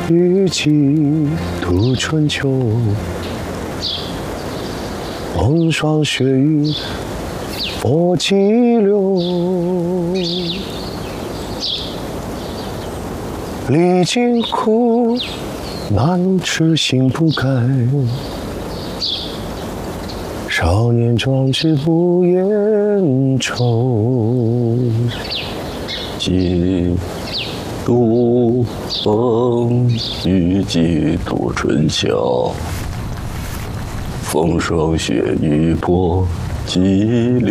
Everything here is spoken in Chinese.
雨季度春秋，风霜雪雨佛激流。历经苦难痴心不改，少年壮志不言愁。 几度风雨几度春秋，风霜雪雨波激流。